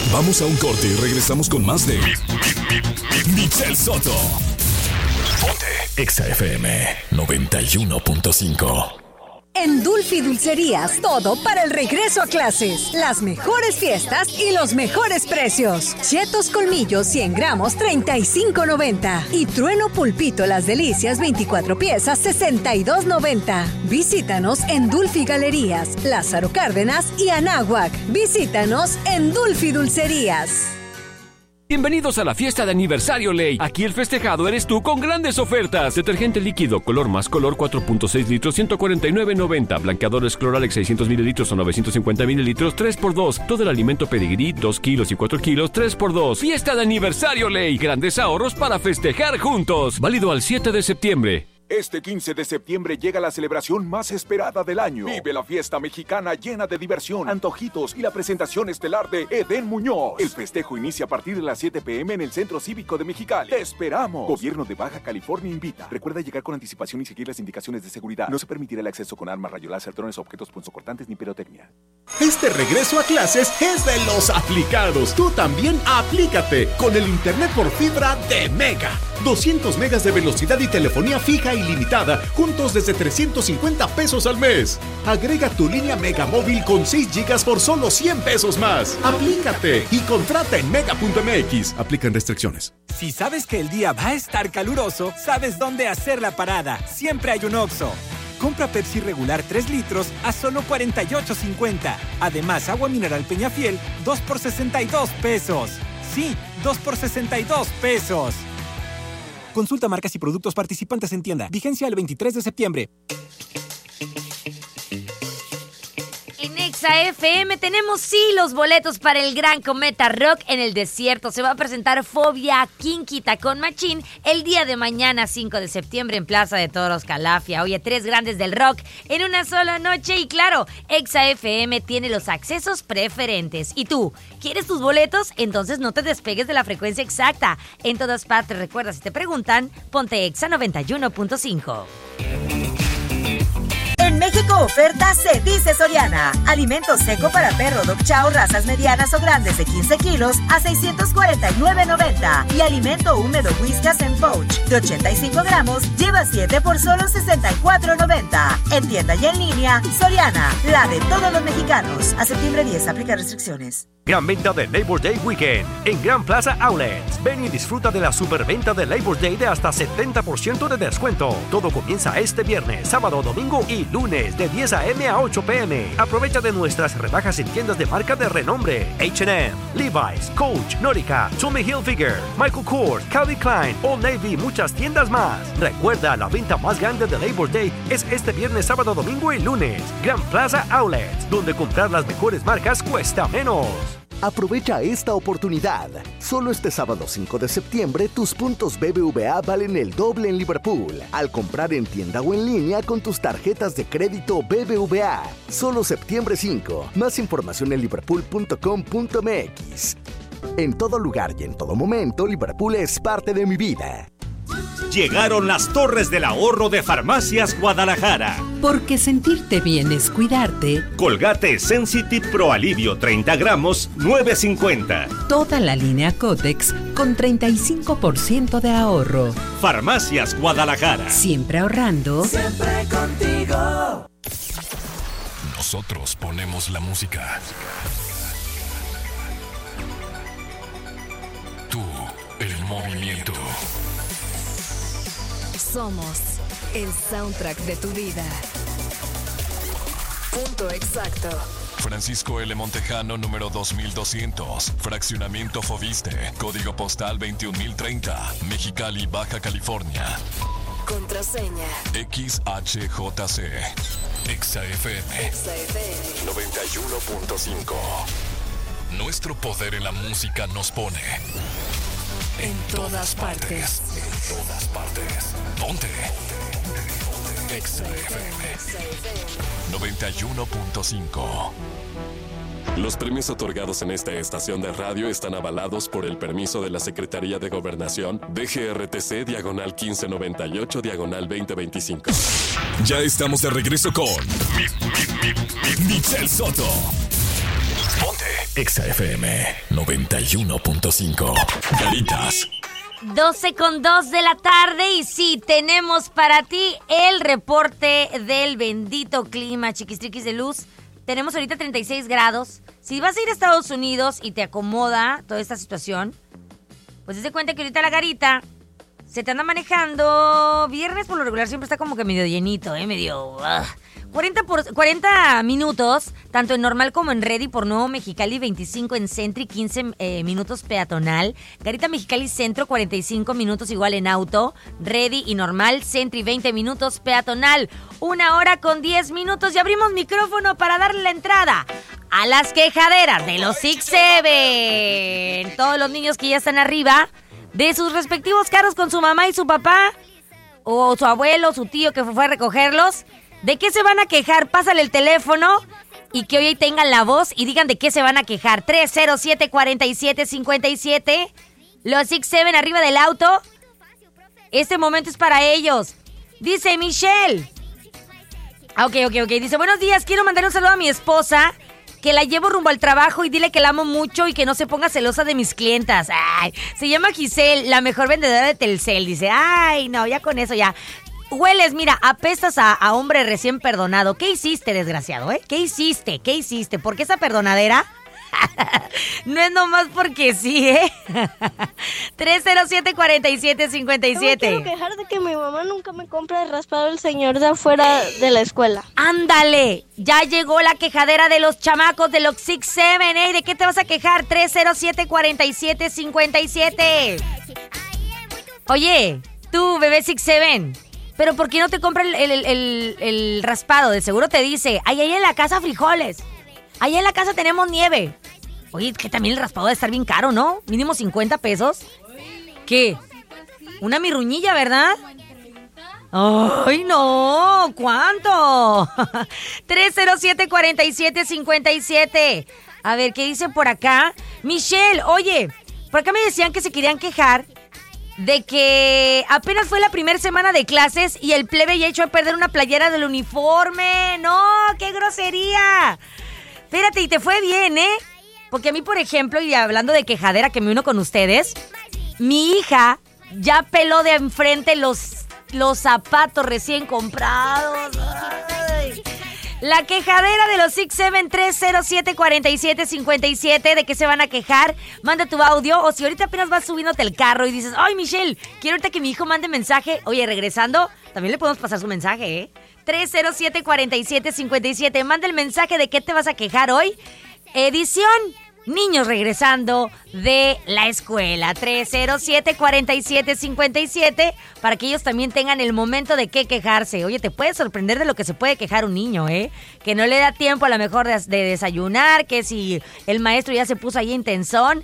Vamos a un corte y regresamos con más de Michelle Soto. Ponte Exa FM 91.5. En Dulfi Dulcerías, todo para el regreso a clases. Las mejores fiestas y los mejores precios. Chetos Colmillos 100 gramos, $35.90. Y Trueno Pulpito Las Delicias 24 piezas, $62.90. Visítanos en Dulfi Galerías, Lázaro Cárdenas y Anáhuac. Visítanos en Dulfi Dulcerías. Bienvenidos a la fiesta de aniversario Ley. Aquí el festejado eres tú con grandes ofertas. Detergente líquido, color más color, 4.6 litros, $149.90. Blanqueadores Cloralex 600 mililitros o 950 mililitros, 3x2. Todo el alimento Pedigrí, 2 kilos y 4 kilos, 3x2. Fiesta de aniversario Ley. Grandes ahorros para festejar juntos. Válido al 7 de septiembre. Este 15 de septiembre llega la celebración más esperada del año. Vive la fiesta mexicana llena de diversión, antojitos y la presentación estelar de Edén Muñoz. El festejo inicia a partir de las 7 p.m. en el Centro Cívico de Mexicali. ¡Te esperamos! Gobierno de Baja California invita. Recuerda llegar con anticipación y seguir las indicaciones de seguridad. No se permitirá el acceso con armas, rayos láser, drones, objetos punzocortantes ni pirotecnia. Este regreso a clases es de los aplicados. Tú también aplícate con el internet por fibra de Mega. 200 megas de velocidad y telefonía fija ilimitada, juntos desde $350 al mes. Agrega tu línea Mega móvil con 6 gigas por solo $100 más. Aplícate y contrata en mega.mx. Aplican restricciones. Si sabes que el día va a estar caluroso, sabes dónde hacer la parada. Siempre hay un Oxxo. Compra Pepsi regular 3 litros a solo $48.50. Además, agua mineral Peñafiel, 2 por $62. Sí, 2 por $62. Consulta marcas y productos participantes en tienda. Vigencia el 23 de septiembre. En Exa FM tenemos los boletos para el Gran Cometa Rock en el desierto. Se va a presentar Fobia, Kinky, Tacón Machín el día de mañana, 5 de septiembre, en Plaza de Toros, Calafia. Oye, 3 grandes del rock en una sola noche. Y claro, Exa FM tiene los accesos preferentes. ¿Y tú? ¿Quieres tus boletos? Entonces no te despegues de la frecuencia exacta. En todas partes, recuerda, si te preguntan, ponte Exa 91.5. En México oferta se dice Soriana. Alimento seco para perro Dog Chow, razas medianas o grandes de 15 kilos a $649.90. Y alimento húmedo Whiskas en pouch de 85 gramos lleva 7 por solo $64.90. En tienda y en línea, Soriana, la de todos los mexicanos. A septiembre 10, aplica restricciones. Gran venta de Labor Day Weekend en Gran Plaza Outlets. Ven y disfruta de la superventa de Labor Day de hasta 70% de descuento. Todo comienza este viernes, sábado, domingo y lunes de 10 a.m. a 8 p.m. Aprovecha de nuestras rebajas en tiendas de marca de renombre: H&M, Levi's, Coach, Nautica, Tommy Hilfiger, Michael Kors, Calvin Klein, Old Navy y muchas tiendas más. Recuerda, la venta más grande de Labor Day es este viernes, sábado, domingo y lunes. Gran Plaza Outlets, donde comprar las mejores marcas cuesta menos. Aprovecha esta oportunidad. Solo este sábado 5 de septiembre, tus puntos BBVA valen el doble en Liverpool. Al comprar en tienda o en línea con tus tarjetas de crédito BBVA. Solo septiembre 5. Más información en liverpool.com.mx. En todo lugar y en todo momento, Liverpool es parte de mi vida. Llegaron las Torres del Ahorro de Farmacias Guadalajara. Porque sentirte bien es cuidarte. Colgate Sensitive Pro Alivio 30 gramos, $9.50. Toda la línea Cotex con 35% de ahorro. Farmacias Guadalajara. Siempre ahorrando. Siempre contigo. Nosotros ponemos la música. Tú, el movimiento. Somos el soundtrack de tu vida. Punto exacto. Francisco L. Montejano, número 2200. Fraccionamiento Foviste. Código postal 21030. Mexicali, Baja California. Contraseña XHJC. Exa FM 91.5. Nuestro poder en la música nos pone en todas partes. En todas partes. Ponte Exa FM 91.5. Los premios otorgados en esta estación de radio están avalados por el permiso de la Secretaría de Gobernación, DGRTC-1598-2025. Ya estamos de regreso con Michelle Soto. Ponte Exa FM 91.5. Garitas. 12:02 de la tarde y sí, tenemos para ti el reporte del bendito clima, chiquistriquis de luz. Tenemos ahorita 36 grados. Si vas a ir a Estados Unidos y te acomoda toda esta situación, pues te cuenta que ahorita la garita se te anda manejando. Viernes por lo regular siempre está como que medio llenito, medio... 40 minutos, tanto en normal como en Ready por Nuevo Mexicali, 25 en Centro y 15 minutos peatonal. Garita Mexicali Centro, 45 minutos igual en auto. Ready y normal, Centro y 20 minutos peatonal. 1 hora con 10 minutos y abrimos micrófono para darle la entrada a las quejaderas de los Six Seven. Todos los niños que ya están arriba de sus respectivos carros con su mamá y su papá, o su abuelo, su tío que fue a recogerlos. ¿De qué se van a quejar? Pásale el teléfono y que hoy tengan la voz y digan de qué se van a quejar. 307-4757. Los Six Seven arriba del auto. Este momento es para ellos. Dice Michelle. Ok. Dice, buenos días, quiero mandar un saludo a mi esposa, que la llevo rumbo al trabajo y dile que la amo mucho y que no se ponga celosa de mis clientas. Ay, se llama Giselle, la mejor vendedora de Telcel. Dice, ay, no, ya con eso ya... Hueles, mira, apestas a hombre recién perdonado. ¿Qué hiciste, desgraciado, ¿Qué hiciste? ¿Por qué esa perdonadera? No es nomás porque sí, 307-4757. Me quiero quejar de que mi mamá nunca me compra el raspado del señor de afuera de la escuela. ¡Ándale! Ya llegó la quejadera de los chamacos de los Six Seven, ¿De qué te vas a quejar? 307-4757. Oye, tú, bebé Six Seven, ¿pero por qué no te compra el raspado? De seguro te dice, ahí en la casa frijoles. Ahí en la casa tenemos nieve. Oye, que también el raspado debe estar bien caro, ¿no? Mínimo 50 pesos. ¿Qué? Una mirruñilla, ¿verdad? ¡Ay, no! ¿Cuánto? 307-4757. A ver, ¿qué dice por acá? Michelle, oye, por acá me decían que se querían quejar de que apenas fue la primera semana de clases y el plebe ya echó a perder una playera del uniforme. ¡No! ¡Qué grosería! Espérate, y te fue bien, Porque a mí, por ejemplo, y hablando de quejadera que me uno con ustedes, mi hija ya peló de enfrente los zapatos recién comprados. Ay. La quejadera de los Six Seven, 307-4757. ¿De qué se van a quejar? Manda tu audio. O si ahorita apenas vas subiéndote el carro y dices, ay, Michelle, quiero ahorita que mi hijo mande mensaje. Oye, regresando, también le podemos pasar su mensaje, 307-4757. Manda el mensaje de qué te vas a quejar hoy. Edición niños regresando de la escuela. 307-4757 para que ellos también tengan el momento de qué quejarse. Oye, te puedes sorprender de lo que se puede quejar un niño, que no le da tiempo a lo mejor de desayunar, que si el maestro ya se puso ahí intensón.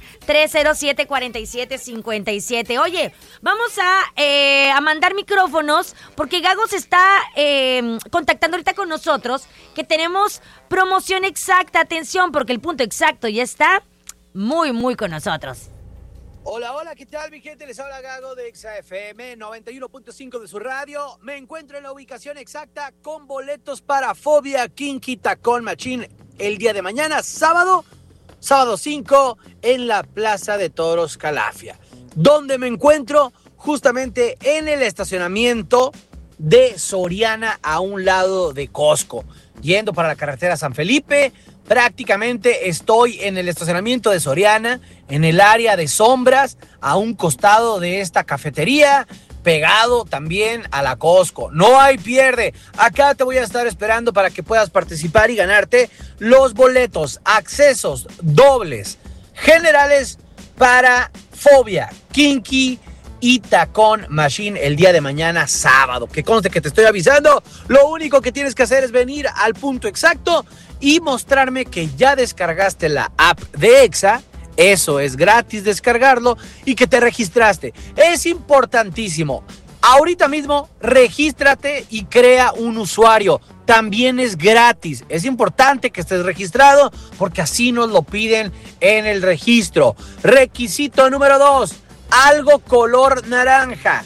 307-4757. Oye, vamos a mandar micrófonos porque Gago se está contactando ahorita con nosotros, que tenemos promoción exacta. Atención, porque el punto exacto ya está muy, muy con nosotros. Hola, ¿qué tal, mi gente? Les habla Gago de Exa FM 91.5 de su radio. Me encuentro en la ubicación exacta con boletos para Fobia Kinky Tacón Machín el día de mañana, sábado 5, en la Plaza de Toros Calafia. ¿Dónde me encuentro? Justamente en el estacionamiento de Soriana, a un lado de Costco. Yendo para la carretera San Felipe, prácticamente estoy en el estacionamiento de Soriana, en el área de sombras, a un costado de esta cafetería, pegado también a la Costco. No hay pierde. Acá te voy a estar esperando para que puedas participar y ganarte los boletos, accesos dobles, generales para Fobia Kinky y Tacón Machine el día de mañana, sábado. Que conste que te estoy avisando. Lo único que tienes que hacer es venir al punto exacto y mostrarme que ya descargaste la app de Exa. Eso es gratis descargarlo, y que te registraste. Es importantísimo. Ahorita mismo regístrate y crea un usuario. También es gratis. Es importante que estés registrado porque así nos lo piden en el registro. Requisito número 2. Algo color naranja.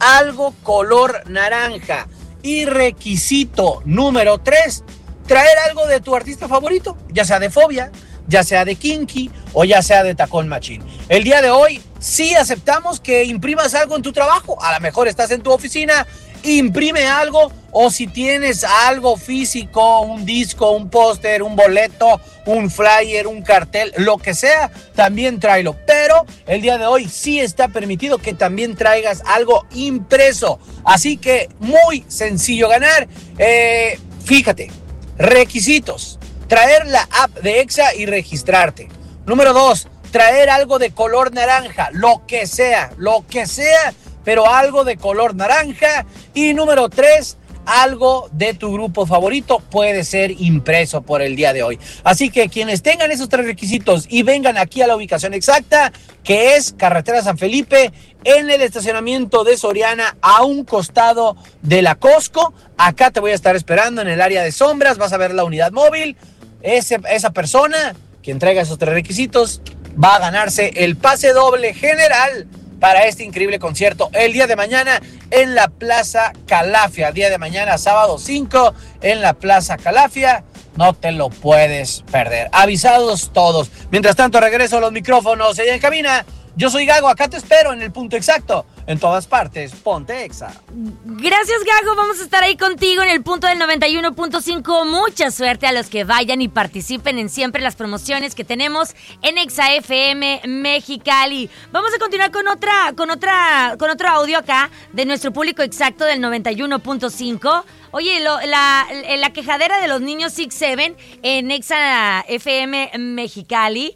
Y requisito número 3. Traer algo de tu artista favorito, ya sea de Fobia, ya sea de Kinky o ya sea de Tacón Machín. El día de hoy sí aceptamos que imprimas algo en tu trabajo. A lo mejor estás en tu oficina, imprime algo, o si tienes algo físico, un disco, un póster, un boleto, un flyer, un cartel, lo que sea, también tráelo. Pero el día de hoy sí está permitido que también traigas algo impreso. Así que muy sencillo ganar. Fíjate, requisitos: traer la app de Exa y registrarte. Número 2, traer algo de color naranja, lo que sea, pero algo de color naranja. Y número 3, algo de tu grupo favorito, puede ser impreso por el día de hoy. Así que quienes tengan esos 3 requisitos y vengan aquí a la ubicación exacta, que es Carretera San Felipe, en el estacionamiento de Soriana, a un costado de la Costco. Acá te voy a estar esperando en el área de sombras, vas a ver la unidad móvil. Esa persona, quien traiga esos 3 requisitos, va a ganarse el pase doble general para este increíble concierto el día de mañana en la Plaza Calafia. Día de mañana, sábado 5, en la Plaza Calafia. No te lo puedes perder. Avisados todos. Mientras tanto, regreso a los micrófonos allá en cabina. Yo soy Gago, acá te espero en el punto exacto. En todas partes, ponte Exa. Gracias, Gago. Vamos a estar ahí contigo en el punto del 91.5. Mucha suerte a los que vayan y participen en siempre las promociones que tenemos en Exa FM Mexicali. Vamos a continuar con otro audio acá de nuestro público exacto del 91.5. Oye, la quejadera de los niños 6-7 en Exa FM Mexicali.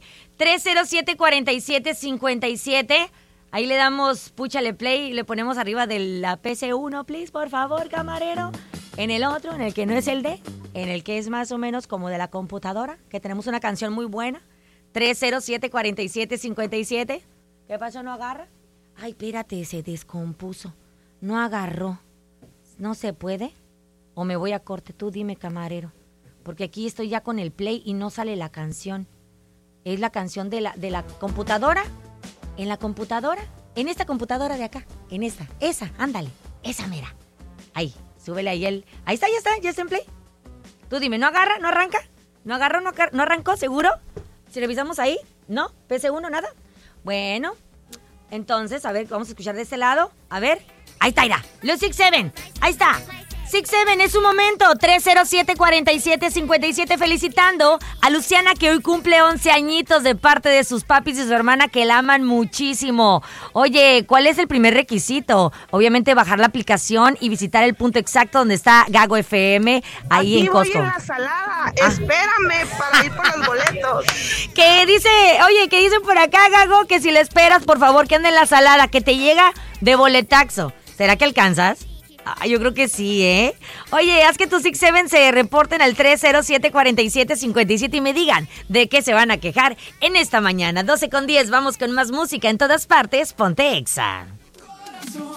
307-4757. Ahí le damos, púchale play y le ponemos arriba de la PC1, please, por favor, camarero. En el otro, en el que no es el D, en el que es más o menos como de la computadora, que tenemos una canción muy buena. 307-4757. ¿Qué pasó? ¿No agarra? Ay, espérate, se descompuso. No agarró. ¿No se puede? ¿O me voy a corte? Tú dime, camarero. Porque aquí estoy ya con el play y no sale la canción. Es la canción de la computadora. En la computadora. En esta computadora de acá. En esta. Esa, ándale. Esa mera. Ahí, súbele ahí el... Ahí está, ya está en play. Tú dime, ¿no agarra? ¿No arranca? ¿No agarró? ¿No arrancó? ¿Seguro? Si revisamos ahí, ¿no? PC1, nada. Bueno, entonces, a ver, vamos a escuchar de este lado. A ver. Ahí está, irá. Los 6-7. Ahí está. 6-7, es su momento. 307-4757. Felicitando a Luciana, que hoy cumple 11 añitos, de parte de sus papis y su hermana, que la aman muchísimo. Oye, ¿cuál es el primer requisito? Obviamente bajar la aplicación y visitar el punto exacto donde está Gago FM, ahí aquí en Costco. Voy en la salada. Espérame para ir por los boletos. Que dicen por acá, Gago, que si le esperas, por favor, que ande en la salada, que te llega de boletaxo. ¿Será que alcanzas? Yo creo que sí, ¿eh? Oye, haz que tus 6-7 se reporten al 307-4757 y me digan de qué se van a quejar en esta mañana. 12:10, vamos con más música en todas partes. Ponte Exa.